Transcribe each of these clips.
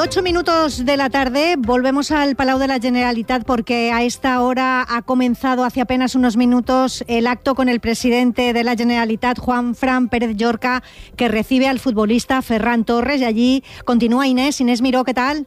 8 minutos de la tarde volvemos al Palau de la Generalitat porque a esta hora ha comenzado hace apenas unos minutos el acto con el presidente de la Generalitat, Juanfran Pérez Llorca, que recibe al futbolista Ferran Torres, y allí continúa Inés. Inés Miró, ¿qué tal?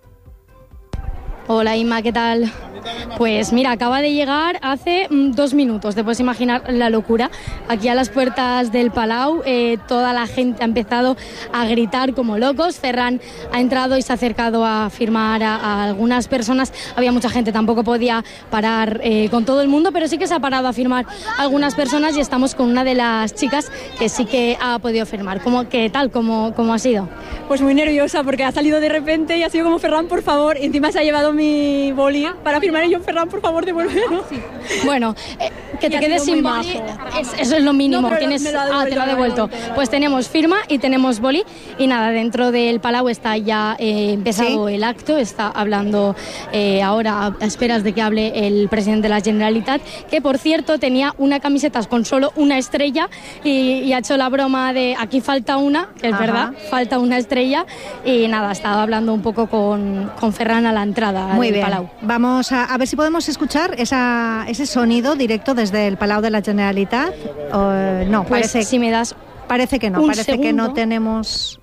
Hola Inma, ¿qué tal? Pues mira, acaba de llegar hace 2 minutos, te puedes imaginar la locura. Aquí a las puertas del Palau, toda la gente ha empezado a gritar como locos. Ferran ha entrado y se ha acercado a firmar a algunas personas. Había mucha gente, tampoco podía parar con todo el mundo, pero sí que se ha parado a firmar a algunas personas y estamos con una de las chicas que sí que ha podido firmar. ¿Qué tal? ¿Cómo ha sido? Pues muy nerviosa porque ha salido de repente y ha sido como Ferran, por favor. Encima se ha llevado mi boli para firmar y yo, Ferran, por favor, devuélvelo. Sí. Bueno, que te quedes sin boli, eso es lo mínimo. No, te lo ha devuelto. Pues tenemos firma y tenemos boli. Y nada, dentro del Palau está ya empezado el acto. Está hablando ahora a esperas de que hable el presidente de la Generalitat, que por cierto tenía una camiseta con solo una estrella y ha hecho la broma de aquí falta una, que es verdad, falta una estrella. Y nada, estaba hablando un poco con Ferran a la entrada del Palau. Vamos a ver si podemos escuchar ese sonido directo desde el Palau de la Generalitat. No, pues parece, si me das parece que no, parece que no tenemos.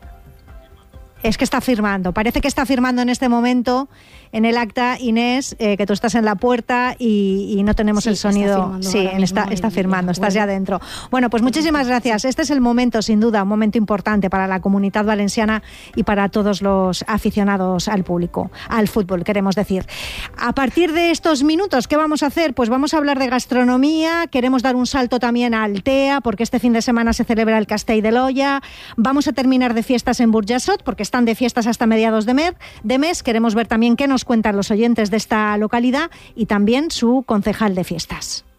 Es que está firmando, parece que está firmando en este momento en el acta, Inés, que tú estás en la puerta y no tenemos el sonido. Está firmando, estás ya dentro. Bueno, pues muchísimas gracias. Este es el momento, sin duda, un momento importante para la comunidad valenciana y para todos los aficionados al público, al fútbol, queremos decir. A partir de estos minutos, ¿qué vamos a hacer? Pues vamos a hablar de gastronomía, queremos dar un salto también a Altea, porque este fin de semana se celebra el Castell de l'Olla. Vamos a terminar de fiestas en Burjassot, porque están de fiestas hasta mediados de mes. Queremos ver también qué nos cuentan los oyentes de esta localidad y también su concejal de fiestas.